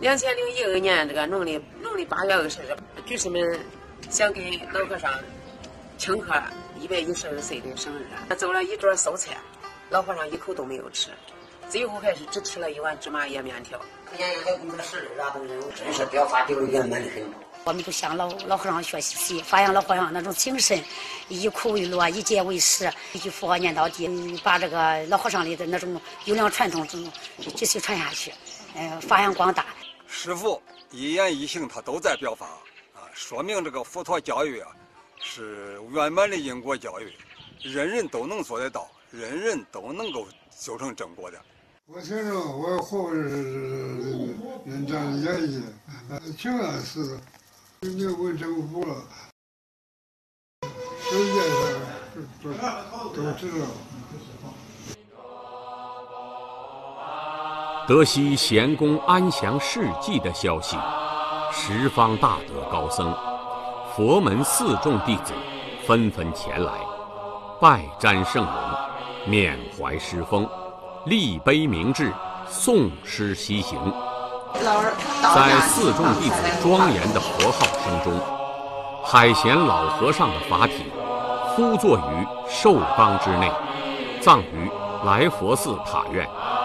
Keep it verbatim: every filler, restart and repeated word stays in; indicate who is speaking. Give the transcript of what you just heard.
Speaker 1: 两千零一二年这个农历农历八月二十日，居士们想给老和尚庆贺一百一十二岁的生日，走了一桌寿菜，老和尚一口都没有吃，最后还是只吃了一碗芝麻叶面条。
Speaker 2: 年年还供着十二啊，都是真是表发丢圆满的很。
Speaker 3: 我们就向老老和尚学习，发扬老和尚那种精神，以苦为乐，以戒为师，一句佛号念到底，把这个老和尚里的那种优良传统中继续传下去，呃，发扬光大。
Speaker 4: 师父一言一行他都在表法啊，说明这个佛陀教育啊是圆满的因果教育，人人都能做得到，人人都能够修成正果的。
Speaker 5: 我听着我后人人家演绎，挺安似的。你问政府了，世界上都都知道。
Speaker 6: 得悉贤公安详事迹的消息，十方大德高僧、佛门四众弟子纷纷前来，拜瞻圣容，缅怀师风，立碑铭志，诵诗西行。在四众弟子庄严的佛号声中，海贤老和尚的法体敷坐于寿冈之内，葬于来佛寺塔院。